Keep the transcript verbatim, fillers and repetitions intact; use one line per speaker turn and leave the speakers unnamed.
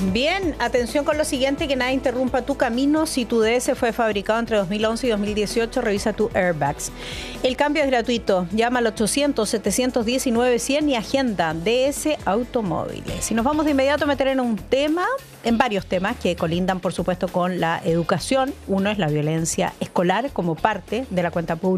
Bien, atención con lo siguiente, que nada interrumpa tu camino. Si tu D S fue fabricado entre dos mil once y dos mil dieciocho, revisa tu airbags. El cambio es gratuito. Llama al ochocientos, setecientos diecinueve, cien y agenda D S Automóviles. Si nos vamos de inmediato a meter en un tema, en varios temas que colindan, por supuesto, con la educación. Uno es la violencia escolar como parte de la cuenta pública.